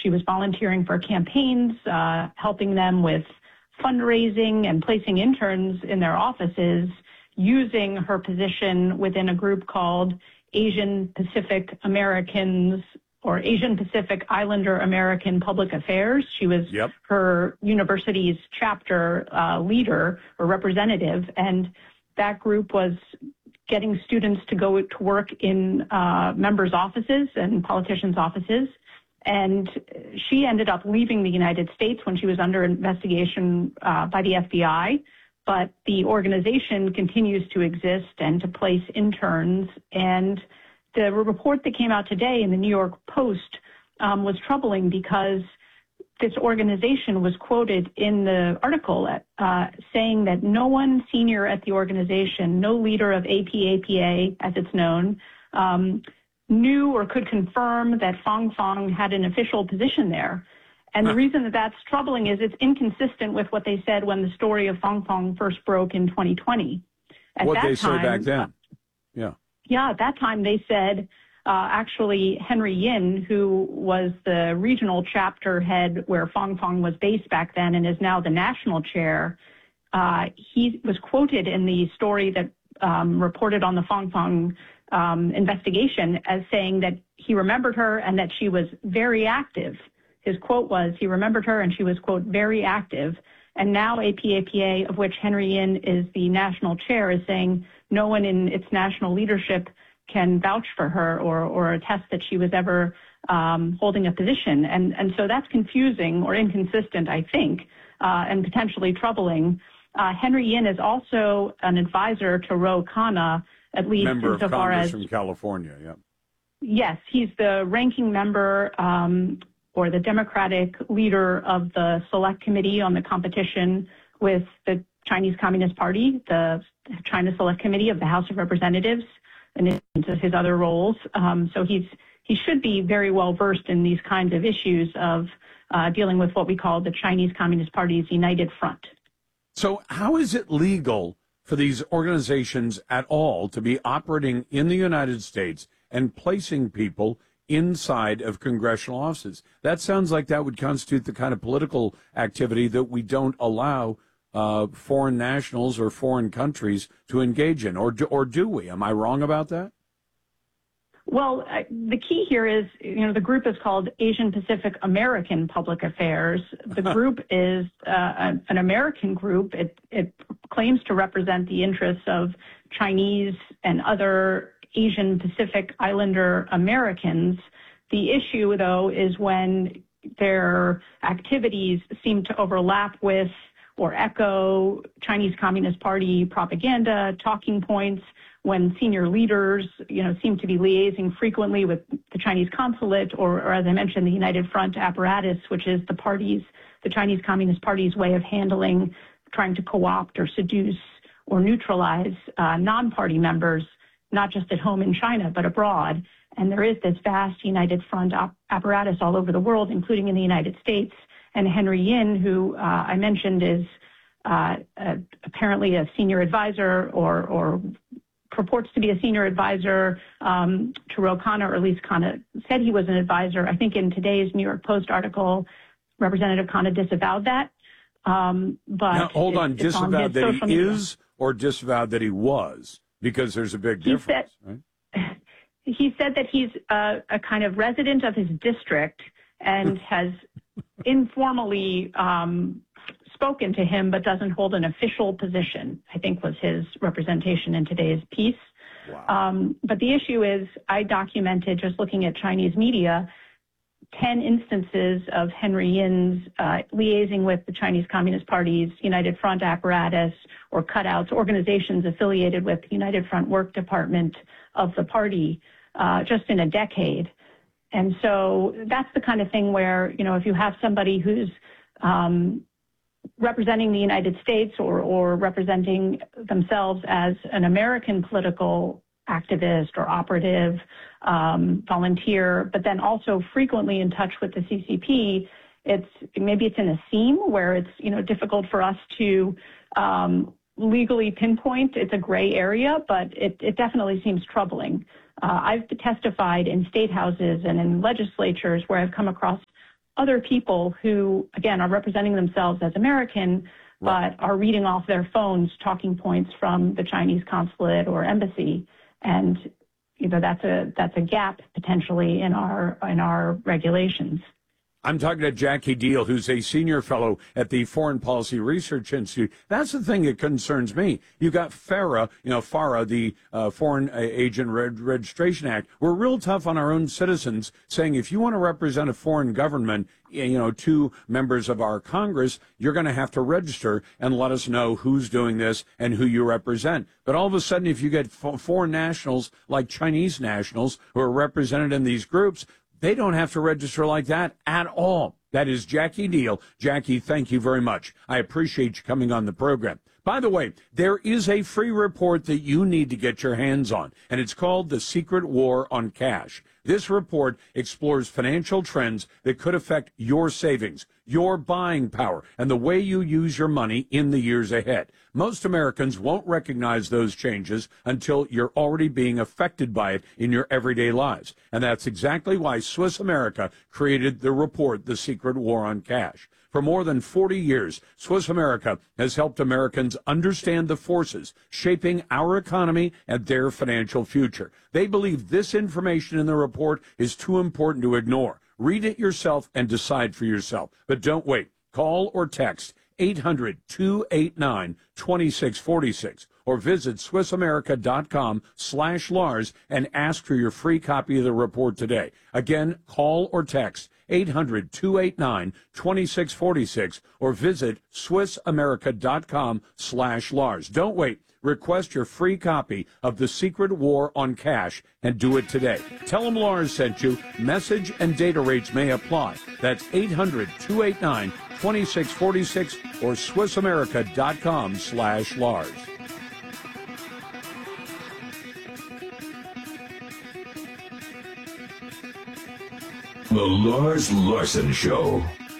She was volunteering for campaigns, helping them with fundraising and placing interns in their offices, using her position within a group called Asian Pacific Americans or Asian Pacific Islander American Public Affairs. She was her university's chapter leader or representative, and that group was getting students to go to work in members' offices and politicians' offices. And she ended up leaving the United States when she was under investigation by the FBI. But the organization continues to exist and to place interns. And the report that came out today in the New York Post was troubling because this organization was quoted in the article saying that no one senior at the organization, no leader of APAPA, as it's known, knew or could confirm that Fang Fang had an official position there. And the reason that that's troubling is it's inconsistent with what they said when the story of Fang Fang first broke in 2020. What they said back then. Yeah, at that time they said, actually, Henry Yin, who was the regional chapter head where Fang Fang was based back then and is now the national chair, he was quoted in the story that reported on the Fang Fang investigation as saying that he remembered her and that she was very active. His quote was, he remembered her and she was, quote, very active. And now APAPA, of which Henry Yin is the national chair, is saying no one in its national leadership can vouch for her or attest that she was ever holding a position. And so that's confusing or inconsistent, I think, and potentially troubling. Henry Yin is also an advisor to Ro Khanna, at least member of insofar Congress as from California, yeah. Yes, he's the ranking member or the Democratic leader of the Select Committee on the Competition with the Chinese Communist Party, the China Select Committee of the House of Representatives, and into his other roles. So he should be very well versed in these kinds of issues of dealing with what we call the Chinese Communist Party's United Front. So how is it legal for these organizations at all to be operating in the United States and placing people inside of congressional offices? That sounds like that would constitute the kind of political activity that we don't allow foreign nationals or foreign countries to engage in, or do we? Am I wrong about that? Well, the key here is, the group is called Asian Pacific American Public Affairs. The group is an American group. It claims to represent the interests of Chinese and other Asian Pacific Islander Americans. The issue, though, is when their activities seem to overlap with or echo Chinese Communist Party propaganda, talking points, when senior leaders, seem to be liaising frequently with the Chinese consulate or as I mentioned, the United Front apparatus, which is the Chinese Communist Party's way of handling, trying to co-opt or seduce or neutralize non-party members, not just at home in China, but abroad. And there is this vast United Front apparatus all over the world, including in the United States. And Henry Yin, who I mentioned is apparently a senior advisor or purports to be a senior advisor to Ro Khanna, or at least Khanna said he was an advisor. I think in today's New York Post article, Representative Khanna disavowed that. But now, hold on, disavowed that he is or disavowed that he was? Because there's a big difference, right? He said that he's a kind of resident of his district and has informally spoken to him, but doesn't hold an official position, I think was his representation in today's piece. Wow. But the issue is, I documented, just looking at Chinese media, 10 instances of Henry Yin's liaising with the Chinese Communist Party's United Front apparatus or cutouts, organizations affiliated with the United Front Work Department of the party, just in a decade. And so that's the kind of thing where, if you have somebody who's representing the United States or representing themselves as an American political activist or operative, volunteer, but then also frequently in touch with the CCP, maybe it's in a seam where it's, difficult for us to legally pinpoint. It's a gray area, but it definitely seems troubling. I've testified in state houses and in legislatures where I've come across other people who, again, are representing themselves as American, but are reading off their phones talking points from the Chinese consulate or embassy. And, that's a gap potentially in our regulations. I'm talking to Jackie Deal, who's a senior fellow at the Foreign Policy Research Institute. That's the thing that concerns me. You got FARA, the Foreign Agent Registration Act. We're real tough on our own citizens, saying if you want to represent a foreign government, two members of our Congress, you're going to have to register and let us know who's doing this and who you represent. But all of a sudden, if you get foreign nationals like Chinese nationals who are represented in these groups, they don't have to register like that at all. That is Jackie Deal. Jackie, thank you very much. I appreciate you coming on the program. By the way, there is a free report that you need to get your hands on, and it's called The Secret War on Cash. This report explores financial trends that could affect your savings, your buying power, and the way you use your money in the years ahead. Most Americans won't recognize those changes until you're already being affected by it in your everyday lives. And that's exactly why Swiss America created the report, The Secret War on Cash. For more than 40 years, Swiss America has helped Americans understand the forces shaping our economy and their financial future. They believe this information in the report is too important to ignore. Read it yourself and decide for yourself. But don't wait. Call or text 800-289-2646 or visit SwissAmerica.com/Lars and ask for your free copy of the report today. Again, call or text 800-289-2646 or visit SwissAmerica.com/Lars. Don't wait. Request your free copy of The Secret War on Cash and do it today. Tell them Lars sent you. Message and data rates may apply. That's 800-289-2646 or SwissAmerica.com/Lars. The Lars Larson Show.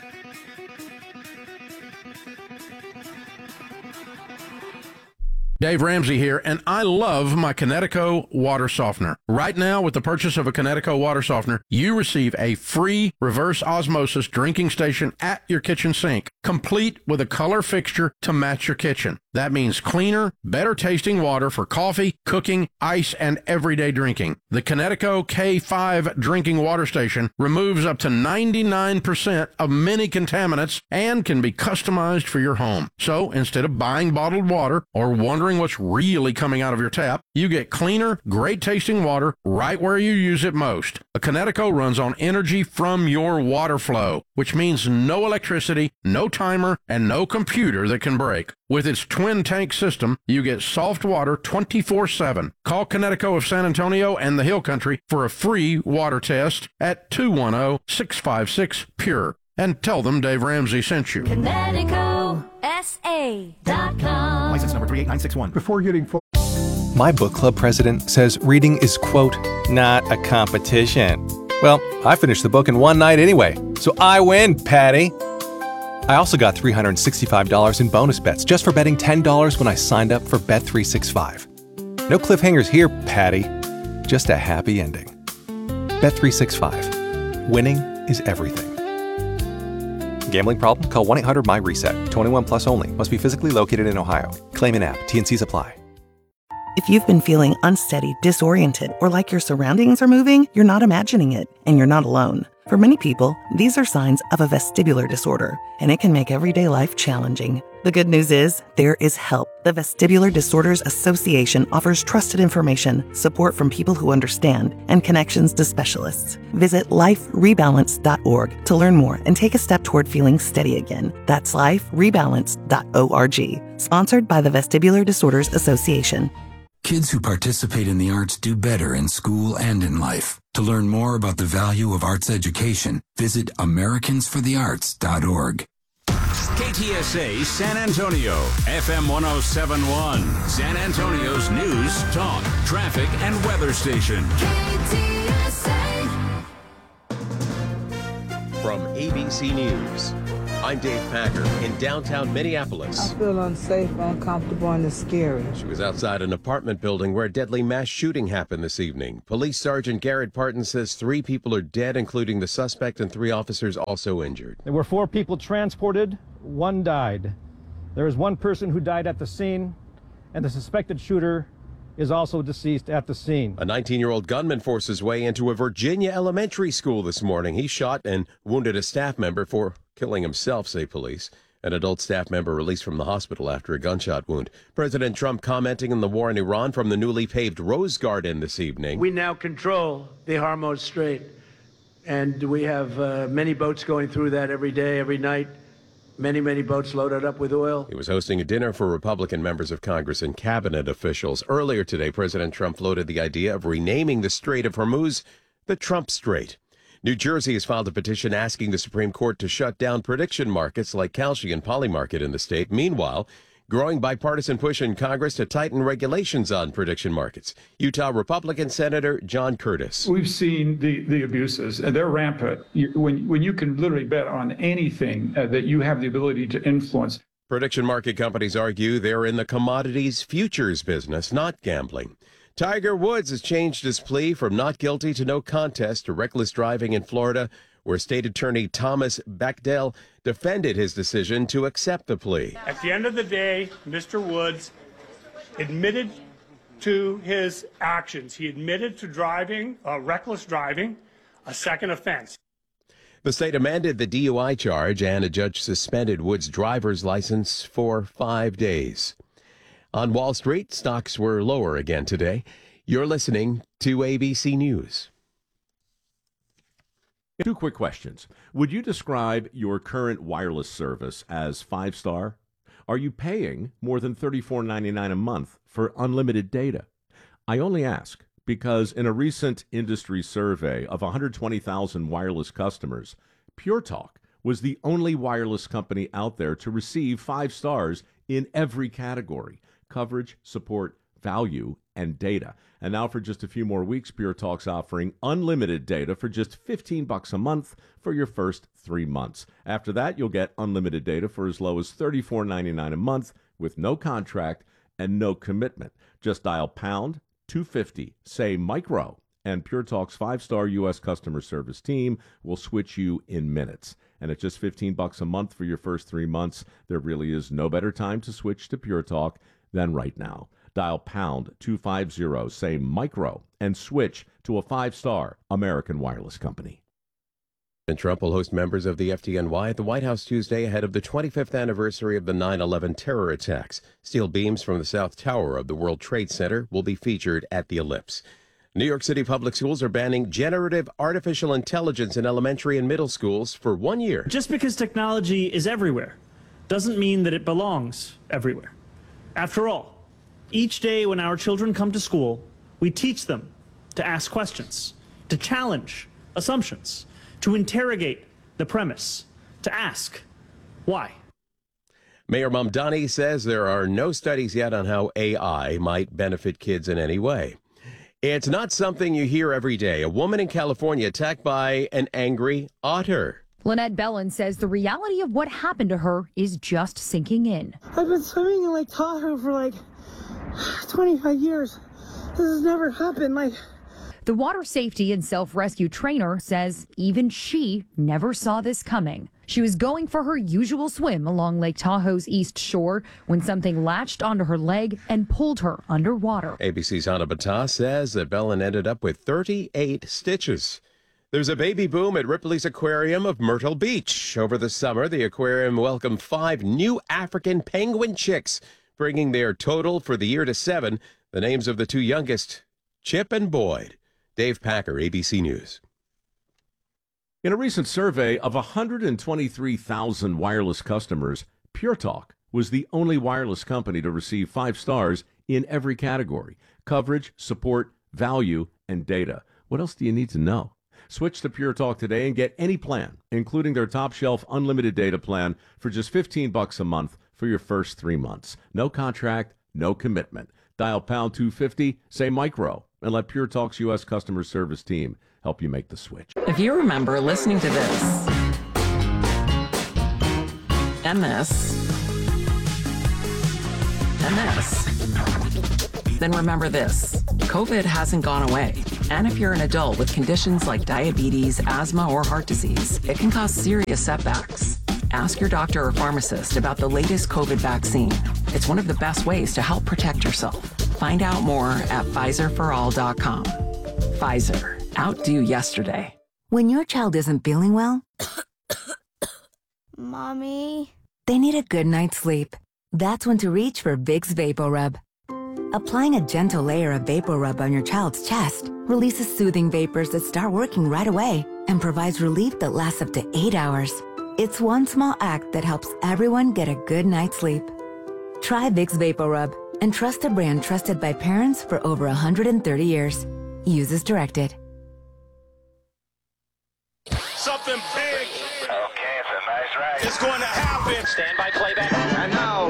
Dave Ramsey here, and I love my Kinetico water softener. Right now, with the purchase of a Kinetico water softener, you receive a free reverse osmosis drinking station at your kitchen sink, complete with a color fixture to match your kitchen. That means cleaner, better tasting water for coffee, cooking, ice, and everyday drinking. The Kinetico K5 drinking water station removes up to 99% of many contaminants and can be customized for your home. So instead of buying bottled water or wondering what's really coming out of your tap, you get cleaner, great tasting water right where you use it most. A Kinetico runs on energy from your water flow, which means no electricity, no timer, and no computer that can break. With its twin tank system, you get soft water 24/7. Call Kinetico of San Antonio and the Hill Country for a free water test at 210-656-PURE. And tell them Dave Ramsey sent you. KineticoSA.com. License number 38961. Before getting My book club president says reading is, quote, not a competition. Well, I finished the book in one night anyway, so I win, Patty. I also got $365 in bonus bets just for betting $10 when I signed up for Bet365. No cliffhangers here, Patty. Just a happy ending. Bet365. Winning is everything. Gambling problem? Call 1-800-MY-RESET. 21 plus only. Must be physically located in Ohio. Claim in app. T&Cs apply. If you've been feeling unsteady, disoriented, or like your surroundings are moving, you're not imagining it, and you're not alone. For many people, these are signs of a vestibular disorder, and it can make everyday life challenging. The good news is, there is help. The Vestibular Disorders Association offers trusted information, support from people who understand, and connections to specialists. Visit liferebalance.org to learn more and take a step toward feeling steady again. That's liferebalance.org. Sponsored by the Vestibular Disorders Association. Kids who participate in the arts do better in school and in life. To learn more about the value of arts education, visit AmericansForTheArts.org. KTSA San Antonio, FM 1071, San Antonio's news, talk, traffic, and weather station. KTSA. From ABC News, I'm Dave Packer in downtown Minneapolis. I feel unsafe, uncomfortable, and it's scary. She was outside an apartment building where a deadly mass shooting happened this evening. Police Sergeant Garrett Parton says 3 people are dead, including the suspect, and 3 officers also injured. There were 4 people transported. 1 died. There is 1 person who died at the scene, and the suspected shooter is also deceased at the scene. A 19-year-old gunman forced his way into a Virginia elementary school this morning. He shot and wounded a staff member for killing himself, say police. An adult staff member released from the hospital after a gunshot wound. President Trump commenting on the war in Iran from the newly paved Rose Garden this evening. We now control the Hormuz Strait, and we have many boats going through that every day, every night. Many boats loaded up with oil. He was hosting a dinner for Republican members of Congress and cabinet officials. Earlier today, President Trump floated the idea of renaming the Strait of Hormuz the Trump Strait. New Jersey has filed a petition asking the Supreme Court to shut down prediction markets like Kalshi and Polymarket in the state. Meanwhile, growing bipartisan push in Congress to tighten regulations on prediction markets. Utah Republican Senator John Curtis. We've seen the abuses, and they're rampant. When you can literally bet on anything that you have the ability to influence. Prediction market companies argue they're in the commodities futures business, not gambling. Tiger Woods has changed his plea from not guilty to no contest to reckless driving in Florida, where State Attorney Thomas Bechdel defended his decision to accept the plea. At the end of the day, Mr. Woods admitted to his actions. He admitted to driving, reckless driving, a second offense. The state amended the DUI charge, and a judge suspended Woods' driver's license for 5 days. On Wall Street, stocks were lower again today. You're listening to ABC News. 2 quick questions. Would you describe your current wireless service as 5-star? Are you paying more than $34.99 a month for unlimited data? I only ask because in a recent industry survey of 120,000 wireless customers, Pure Talk was the only wireless company out there to receive 5 stars in every category: coverage, support, value, and data. And now for just a few more weeks, Pure Talk's offering unlimited data for just $15 a month for your first 3 months. After that, you'll get unlimited data for as low as $34.99 a month with no contract and no commitment. Just dial pound 250, say micro, and Pure Talk's 5-star U.S. customer service team will switch you in minutes. And at just $15 a month for your first 3 months, there really is no better time to switch to Pure Talk than right now. Dial pound 250, say micro, and switch to a 5-star American wireless company. And Trump will host members of the FDNY at the White House Tuesday ahead of the 25th anniversary of the 9/11 terror attacks. Steel beams from the South Tower of the World Trade Center will be featured at the Ellipse. New York City public schools are banning generative artificial intelligence in elementary and middle schools for 1 year. Just because technology is everywhere doesn't mean that it belongs everywhere. After all, each day when our children come to school, we teach them to ask questions, to challenge assumptions, to interrogate the premise, to ask why. Mayor Mamdani says there are no studies yet on how AI might benefit kids in any way. It's not something you hear every day. A woman in California attacked by an angry otter. Lynette Bellin says the reality of what happened to her is just sinking in. I've been swimming in Lake Tahoe for 25 years. This has never happened. The water safety and self-rescue trainer says even she never saw this coming. She was going for her usual swim along Lake Tahoe's east shore when something latched onto her leg and pulled her underwater. ABC's Hannah Batas says that Bellin ended up with 38 stitches. There's a baby boom at Ripley's Aquarium of Myrtle Beach. Over the summer, the aquarium welcomed 5 new African penguin chicks, bringing their total for the year to 7. The names of the 2 youngest, Chip and Boyd. Dave Packer, ABC News. In a recent survey of 123,000 wireless customers, Pure Talk was the only wireless company to receive 5 stars in every category: coverage, support, value, and data. What else do you need to know? Switch to Pure Talk today and get any plan, including their top shelf unlimited data plan, for just $15 a month for your first 3 months. No contract, no commitment. Dial pound 250, say micro, and let Pure Talk's U.S. customer service team help you make the switch. If you remember listening to this. and this, and this. Then remember this, COVID hasn't gone away. And if you're an adult with conditions like diabetes, asthma, or heart disease, it can cause serious setbacks. Ask your doctor or pharmacist about the latest COVID vaccine. It's one of the best ways to help protect yourself. Find out more at PfizerForAll.com. Pfizer, outdo yesterday. When your child isn't feeling well, Mommy, they need a good night's sleep. That's when to reach for Vicks VapoRub. Applying a gentle layer of VapoRub on your child's chest releases soothing vapors that start working right away and provides relief that lasts up to 8 hours. It's one small act that helps everyone get a good night's sleep. Try Vicks VapoRub and trust a brand trusted by parents for over 130 years. Use as directed. Something big. Okay, it's a nice ride. It's going to happen. Stand by playback. And now,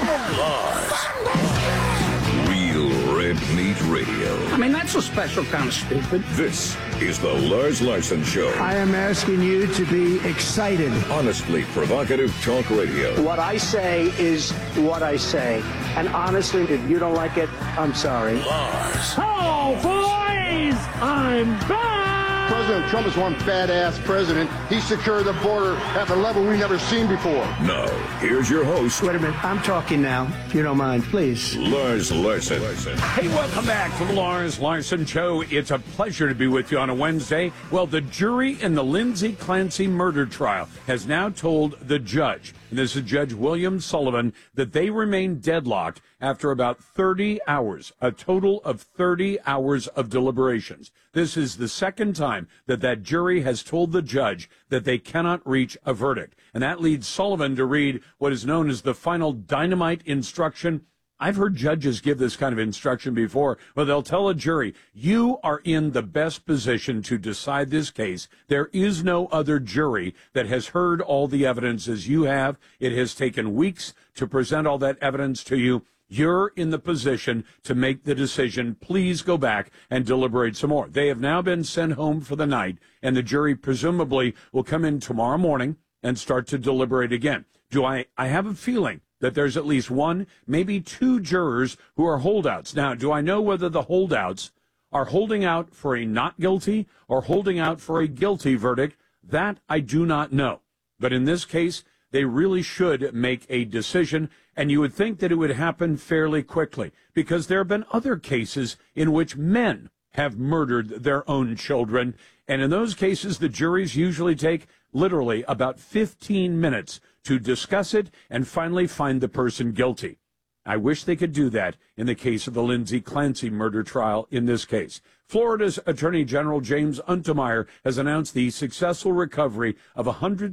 Real Red Meat Radio. I mean, that's a special kind of stupid. This is the Lars Larson Show. I am asking you to be excited. Honestly provocative talk radio. What I say is what I say. And honestly, if you don't like it, I'm sorry. Lars. Oh, boys! I'm back! President Trump is one badass president. He secured the border at the level we've never seen before. Now, here's your host. Wait a minute. I'm talking now, if you don't mind, please. Lars Larson. Hey, welcome back to the Lars Larson Show. It's a pleasure to be with you on a Wednesday. Well, the jury in the Lindsay Clancy murder trial has now told the judge, and this is Judge William Sullivan, that they remain deadlocked after about 30 hours, a total of 30 hours of deliberations. This is the second time that jury has told the judge that they cannot reach a verdict. And that leads Sullivan to read what is known as the final dynamite instruction. I've heard judges give this kind of instruction before, but they'll tell a jury, you are in the best position to decide this case. There is no other jury that has heard all the evidence as you have. It has taken weeks to present all that evidence to you. You're in the position to make the decision. Please go back and deliberate some more. They have now been sent home for the night, and the jury presumably will come in tomorrow morning and start to deliberate again. I have a feeling that there's at least one, maybe two jurors who are holdouts. Now, do I know whether the holdouts are holding out for a not guilty or holding out for a guilty verdict? That I do not know. But in this case, they really should make a decision, and you would think that it would happen fairly quickly, because there have been other cases in which men have murdered their own children, and in those cases, the juries usually take literally about 15 minutes to discuss it and finally find the person guilty. I wish they could do that in the case of the Lindsay Clancy murder trial in this case. Florida's Attorney General James Untermeyer has announced the successful recovery of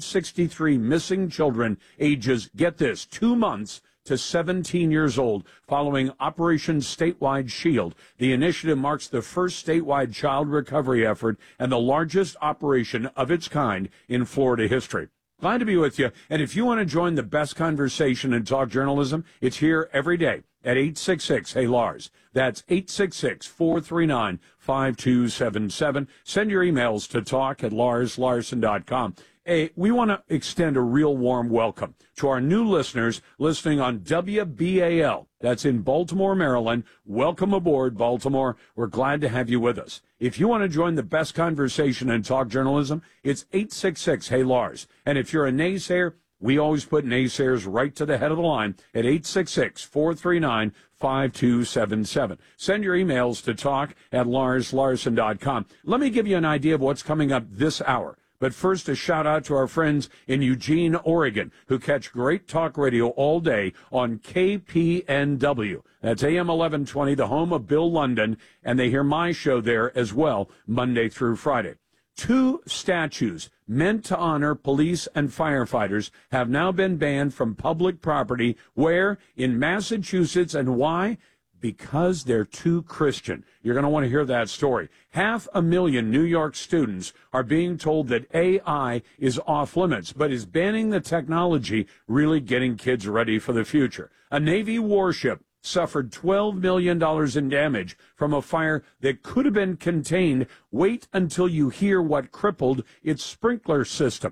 163 missing children ages, get this, 2 months to 17 years old following Operation Statewide Shield. The initiative marks the first statewide child recovery effort and the largest operation of its kind in Florida history. Glad to be with you. And if you want to join the best conversation in talk journalism, it's here every day at 866-HEY-LARS. That's 866-439-5277. Send your emails to talk@larslarson.com. Hey, we want to extend a real warm welcome to our new listeners listening on WBAL. That's in Baltimore, Maryland. Welcome aboard, Baltimore. We're glad to have you with us. If you want to join the best conversation in talk journalism, it's 866-HEY-LARS. And if you're a naysayer, we always put naysayers right to the head of the line at 866-439-5277. Send your emails to talk@larslarson.com. Let me give you an idea of what's coming up this hour. But first, a shout-out to our friends in Eugene, Oregon, who catch great talk radio all day on KPNW. That's AM 1120, the home of Bill London, and they hear my show there as well, Monday through Friday. 2 statues meant to honor police and firefighters have now been banned from public property. Where? In Massachusetts. And why? Because they're too Christian. You're going to want to hear that story. 500,000 New York students are being told that AI is off limits, but is banning the technology really getting kids ready for the future? A Navy warship suffered $12 million in damage from a fire that could have been contained. Wait until you hear what crippled its sprinkler system.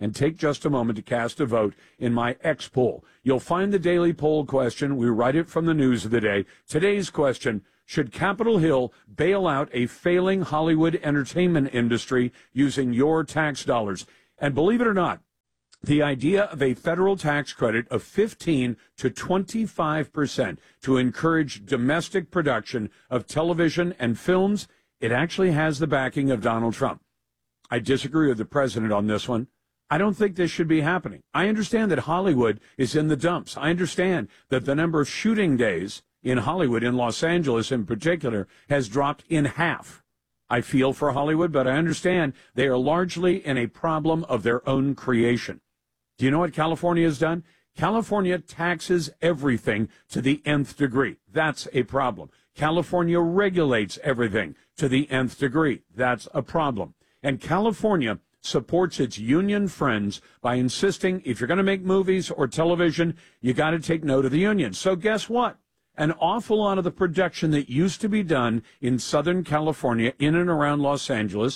and take just a moment to cast a vote in my X poll. You'll find the daily poll question. We write it from the news of the day. Today's question: should Capitol Hill bail out a failing Hollywood entertainment industry using your tax dollars? And believe it or not, the idea of a federal tax credit of 15 to 25% to encourage domestic production of television and films, it actually has the backing of Donald Trump. I disagree with the president on this one. I don't think this should be happening. I understand that Hollywood is in the dumps. I understand that the number of shooting days in Hollywood, in Los Angeles in particular, has dropped in half. I feel for Hollywood, but I understand they are largely in a problem of their own creation. Do you know what California has done? California taxes everything to the nth degree. That's a problem. California regulates everything to the nth degree. That's a problem. And California supports its union friends by insisting if you're going to make movies or television, you got to take note of the union. So guess what? An awful lot of the production that used to be done in Southern California, in and around Los Angeles,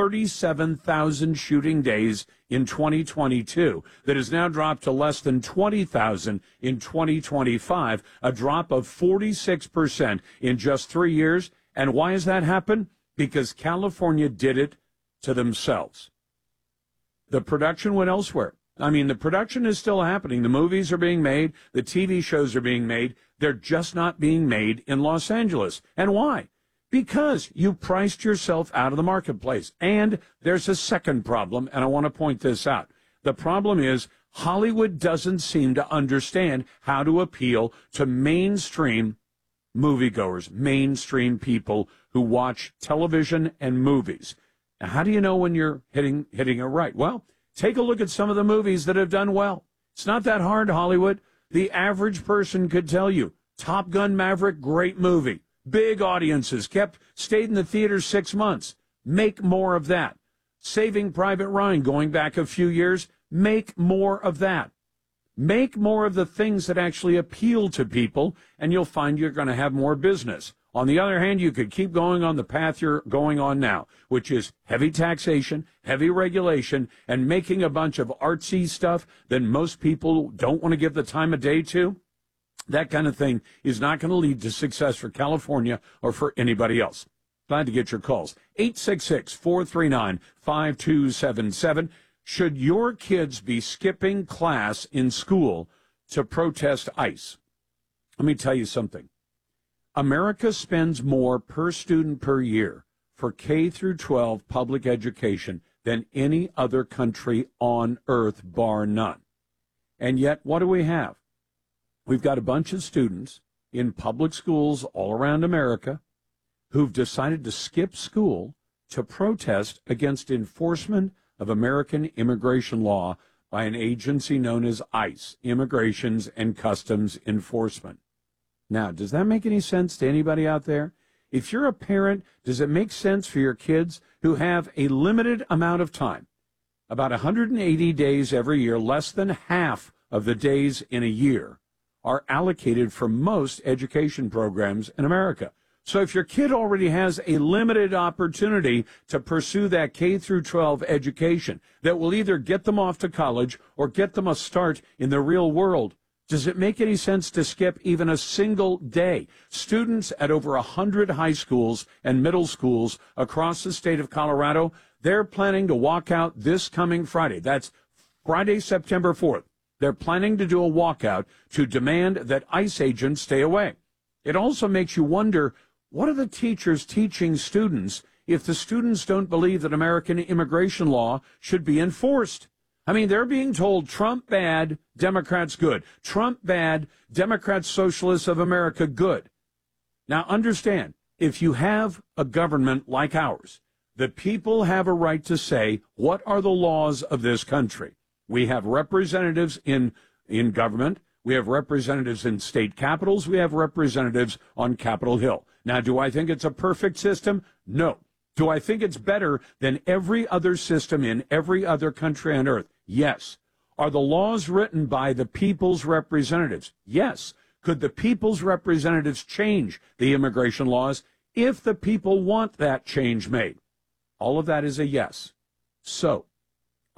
37,000 shooting days in 2022, that has now dropped to less than 20,000 in 2025, a drop of 46% in just 3 years. And why has that happened? Because California did it to themselves. The production went elsewhere. I mean, the production is still happening. The movies are being made. The TV shows are being made. They're just not being made in Los Angeles. And why? Because you priced yourself out of the marketplace. And there's a second problem, and I want to point this out. The problem is Hollywood doesn't seem to understand how to appeal to mainstream moviegoers, mainstream people who watch television and movies. Now, how do you know when you're hitting it right? Well, take a look at some of the movies that have done well. It's not that hard, Hollywood. The average person could tell you. Top Gun Maverick, great movie. Big audiences, stayed in the theaters 6 months. Make more of that. Saving Private Ryan, going back a few years, make more of that. Make more of the things that actually appeal to people, and you'll find you're going to have more business. On the other hand, you could keep going on the path you're going on now, which is heavy taxation, heavy regulation, and making a bunch of artsy stuff that most people don't want to give the time of day to. That kind of thing is not going to lead to success for California or for anybody else. Glad to get your calls. 866-439-5277. Should your kids be skipping class in school to protest ICE? Let me tell you something. America spends more per student per year for K through 12 public education than any other country on earth, bar none. And yet, what do we have? We've got a bunch of students in public schools all around America who've decided to skip school to protest against enforcement of American immigration law by an agency known as ICE, Immigrations and Customs Enforcement. Now, does that make any sense to anybody out there? If you're a parent, does it make sense for your kids who have a limited amount of time, about 180 days every year, less than half of the days in a year, are allocated for most education programs in America? So if your kid already has a limited opportunity to pursue that K through 12 education that will either get them off to college or get them a start in the real world, does it make any sense to skip even a single day? Students at over 100 high schools and middle schools across the state of Colorado, they're planning to walk out this coming Friday. That's Friday, September 4th. They're planning to do a walkout to demand that ICE agents stay away. It also makes you wonder, what are the teachers teaching students if the students don't believe that American immigration law should be enforced? I mean, they're being told Trump bad, Democrats good. Trump bad, Democrats, Socialists of America good. Now, understand, if you have a government like ours, the people have a right to say, what are the laws of this country? We have representatives in government. We have representatives in state capitals. We have representatives on Capitol Hill. Now, do I think it's a perfect system? No. Do I think it's better than every other system in every other country on earth? Yes. Are the laws written by the people's representatives? Yes. Could the people's representatives change the immigration laws if the people want that change made? All of that is a yes. So,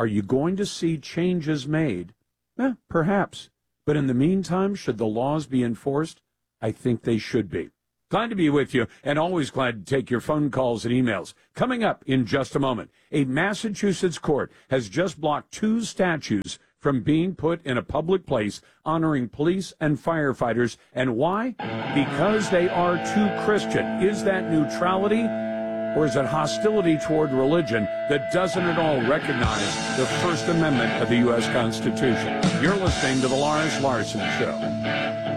Are you going to see changes made? Perhaps. But in the meantime, should the laws be enforced? I think they should be. Glad to be with you, and always glad to take your phone calls and emails. Coming up in just a moment, a Massachusetts court has just blocked 2 statues from being put in a public place honoring police and firefighters. And why? Because they are too Christian. Is that neutrality, or is it hostility toward religion that doesn't at all recognize the First Amendment of the U.S. Constitution? You're listening to The Lars Larson Show.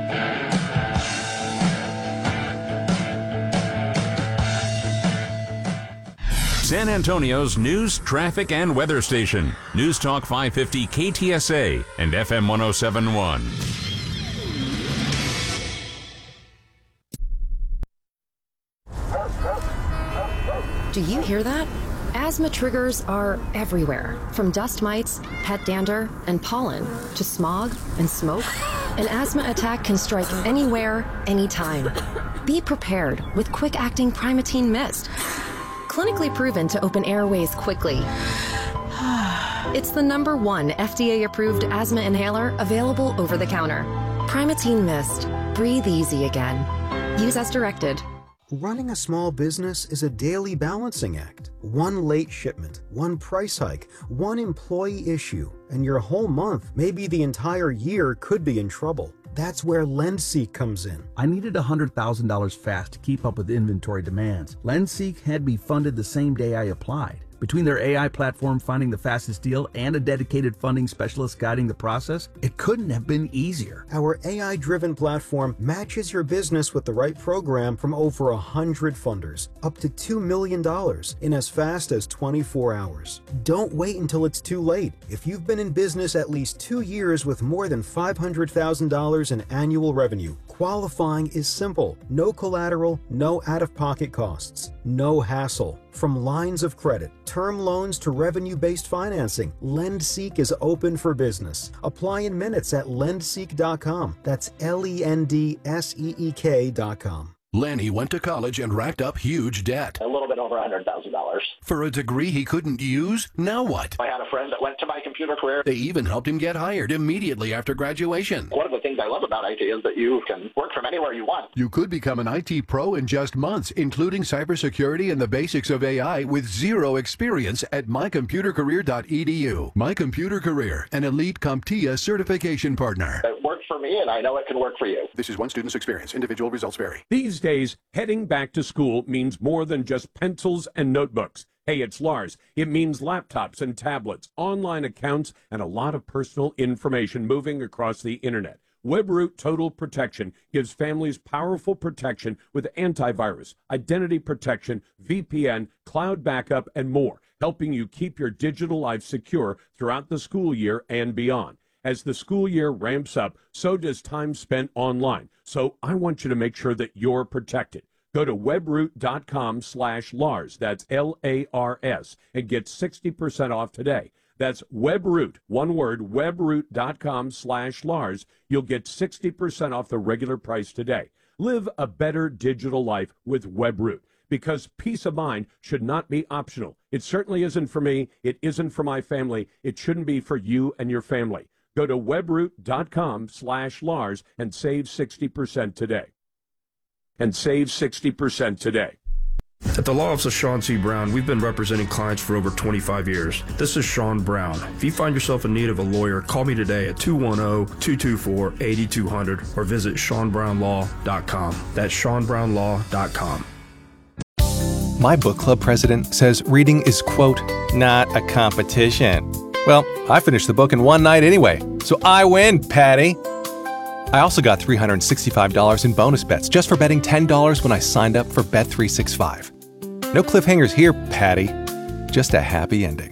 San Antonio's news, traffic, and weather station. News Talk 550 KTSA and FM 107.1. Do you hear that? Asthma triggers are everywhere, from dust mites, pet dander, and pollen, to smog and smoke. An asthma attack can strike anywhere, anytime. Be prepared with quick-acting Primatene Mist. Clinically proven to open airways quickly. It's the #1 FDA-approved asthma inhaler available over the counter. Primatene Mist. Breathe easy again. Use as directed. Running a small business is a daily balancing act. One late shipment, one price hike, one employee issue, and your whole month, maybe the entire year, could be in trouble. That's where LendSeek comes in. I needed $100,000 fast to keep up with inventory demands. LendSeek had me funded the same day I applied. Between their AI platform finding the fastest deal and a dedicated funding specialist guiding the process, it couldn't have been easier. Our AI-driven platform matches your business with the right program from over 100 funders, up to $2 million in as fast as 24 hours. Don't wait until it's too late. If you've been in business at least 2 years with more than $500,000 in annual revenue, qualifying is simple. No collateral, no out-of-pocket costs, no hassle. From lines of credit, term loans to revenue-based financing, LendSeek is open for business. Apply in minutes at lendseek.com. That's LENDSEEK.com. Lanny went to college and racked up huge debt. A little bit over $100,000. For a degree he couldn't use? Now what? I had a friend that went to My Computer Career. They even helped him get hired immediately after graduation. One of the things I love about IT is that you can work from anywhere you want. You could become an IT pro in just months, including cybersecurity and the basics of AI with zero experience at mycomputercareer.edu. My Computer Career, an elite CompTIA certification partner. It worked for me, and I know it can work for you. This is one student's experience. Individual results vary. These days, heading back to school means more than just pencils and notebooks. Hey, it's Lars. It means laptops and tablets, online accounts, and a lot of personal information moving across the internet. WebRoot Total Protection gives families powerful protection with antivirus, identity protection, VPN, cloud backup, and more, helping you keep your digital life secure throughout the school year and beyond. As the school year ramps up, so does time spent online. So I want you to make sure that you're protected. Go to webroot.com/Lars, that's Lars, and get 60% off today. That's WebRoot, one word, webroot.com/Lars. You'll get 60% off the regular price today. Live a better digital life with WebRoot, because peace of mind should not be optional. It certainly isn't for me. It isn't for my family. It shouldn't be for you and your family. Go to webroot.com/Lars and save 60% today. And save 60% today. At the Law Office of Sean C. Brown, we've been representing clients for over 25 years. This is Sean Brown. If you find yourself in need of a lawyer, call me today at 210-224-8200 or visit SeanBrownLaw.com. That's SeanBrownLaw.com. My book club president says reading is, quote, not a competition. Well, I finished the book in one night anyway, so I win, Patty. I also got $365 in bonus bets just for betting $10 when I signed up for Bet365. No cliffhangers here, Patty. Just a happy ending.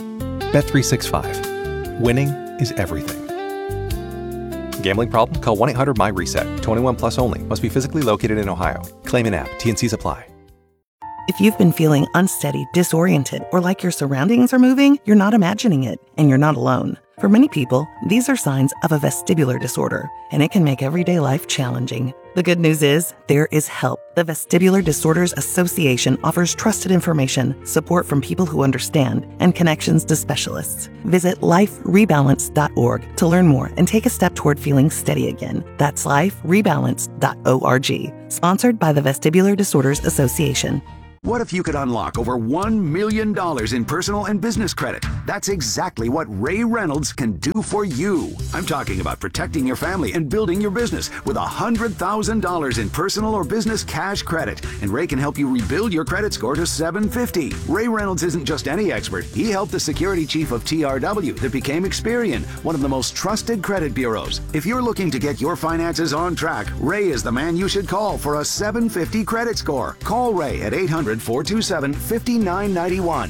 Bet365. Winning is everything. Gambling problem? Call 1-800-MY-RESET. 21 plus only. Must be physically located in Ohio. Claim in app. T&Cs apply. If you've been feeling unsteady, disoriented, or like your surroundings are moving, you're not imagining it, and you're not alone. For many people, these are signs of a vestibular disorder, and it can make everyday life challenging. The good news is, there is help. The Vestibular Disorders Association offers trusted information, support from people who understand, and connections to specialists. Visit liferebalance.org to learn more and take a step toward feeling steady again. That's liferebalance.org. Sponsored by the Vestibular Disorders Association. What if you could unlock over $1 million in personal and business credit? That's exactly what Ray Reynolds can do for you. I'm talking about protecting your family and building your business with $100,000 in personal or business cash credit. And Ray can help you rebuild your credit score to 750. Ray Reynolds isn't just any expert. He helped the security chief of TRW that became Experian, one of the most trusted credit bureaus. If you're looking to get your finances on track, Ray is the man you should call for a 750 credit score. Call Ray at 800-427-5991.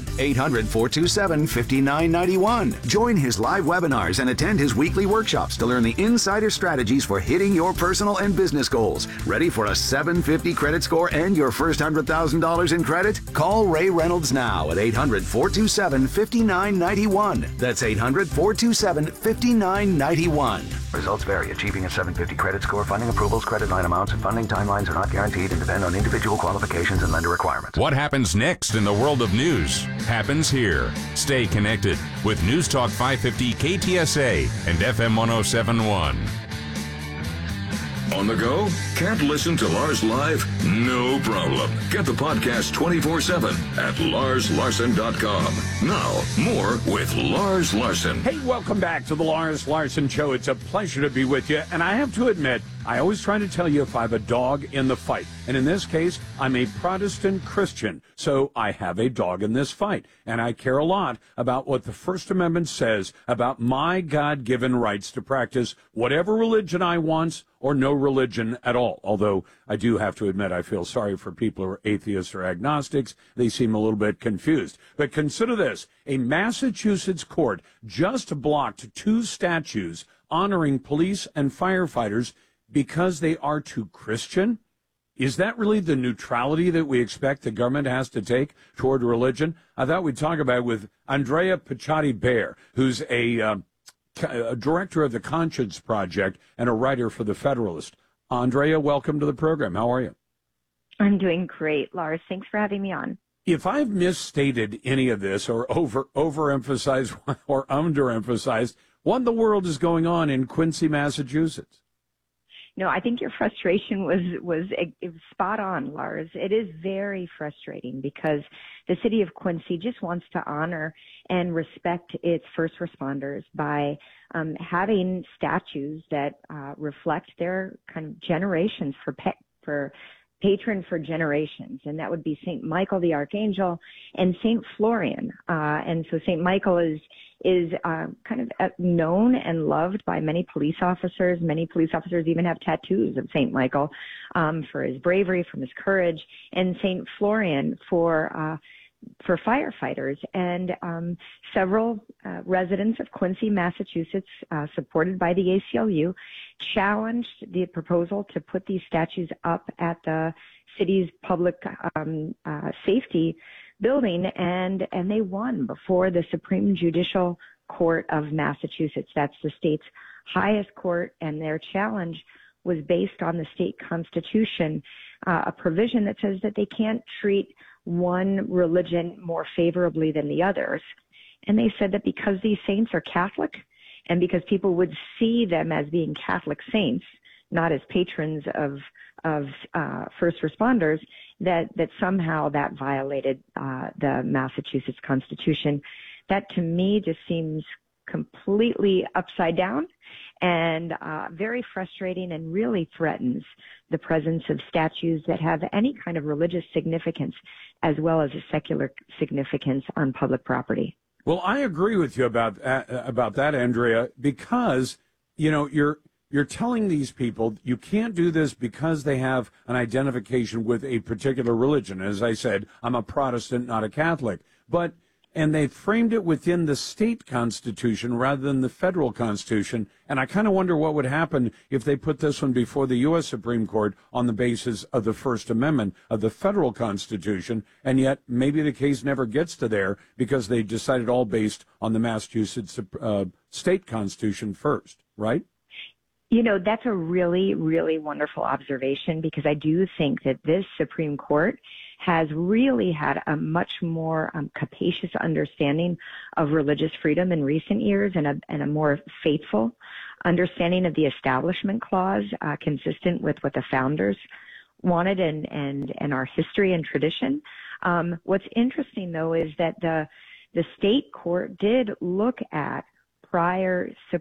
800-427-5991. Join his live webinars and attend his weekly workshops to learn the insider strategies for hitting your personal and business goals. Ready for a 750 credit score and your first $100,000 in credit? Call Ray Reynolds now at 800-427-5991. That's 800-427-5991. Results vary. Achieving a 750 credit score, funding approvals, credit line amounts, and funding timelines are not guaranteed and depend on individual qualifications and lender requirements. What happens next in the world of news happens here. Stay connected with News Talk 550 KTSA and FM 1071. On the go? Can't listen to Lars live? No problem. Get the podcast 24/7 at larslarson.com. Now, more with Lars Larson. Hey, welcome back to the Lars Larson Show. It's a pleasure to be with you. And I have to admit, I always try to tell you if I have a dog in the fight. And in this case, I'm a Protestant Christian, so I have a dog in this fight. And I care a lot about what the First Amendment says about my God-given rights to practice whatever religion I want or no religion at all. Although I do have to admit, I feel sorry for people who are atheists or agnostics. They seem a little bit confused. But consider this. A Massachusetts court just blocked 2 statues honoring police and firefighters because they are too Christian? Is that really the neutrality that we expect the government has to take toward religion? I thought we'd talk about it with Andrea Picciotti-Bear, who's a director of the Conscience Project and a writer for The Federalist. Andrea, welcome to the program. How are you? I'm doing great, Lars. Thanks for having me on. If I've misstated any of this or overemphasized or underemphasized, what in the world is going on in Quincy, Massachusetts? No, I think your frustration was spot on, Lars. It is very frustrating because the city of Quincy just wants to honor and respect its first responders by having statues that reflect their kind of generations for patron for generations, and that would be St. Michael the Archangel and St. Florian. And so St. Michael is kind of known and loved by many police officers. Many police officers even have tattoos of St. Michael for his bravery, from his courage, and St. Florian for firefighters. And several residents of Quincy, Massachusetts, supported by the ACLU, challenged the proposal to put these statues up at the city's public safety building, and they won before the Supreme Judicial Court of Massachusetts. That's the state's highest court, and their challenge was based on the state constitution, a provision that says that they can't treat one religion more favorably than the others. And they said that because these saints are Catholic and because people would see them as being Catholic saints, not as patrons of first responders, that somehow that violated the Massachusetts Constitution. That to me just seems completely upside down and very frustrating, and really threatens the presence of statues that have any kind of religious significance as well as a secular significance on public property. Well, I agree with you about that, Andrea, because, you're telling these people you can't do this because they have an identification with a particular religion. As I said, I'm a Protestant, not a Catholic. But and they framed it within the state constitution rather than the federal constitution. And I kind of wonder what would happen if they put this one before the U.S. Supreme Court on the basis of the First Amendment of the federal constitution, and yet maybe the case never gets to there because they decided all based on the Massachusetts state constitution first, right? You know, that's a really, really wonderful observation, because I do think that this Supreme Court has really had a much more capacious understanding of religious freedom in recent years, and a more faithful understanding of the Establishment Clause, consistent with what the founders wanted and our history and tradition. What's interesting, though, is that the state court did look at prior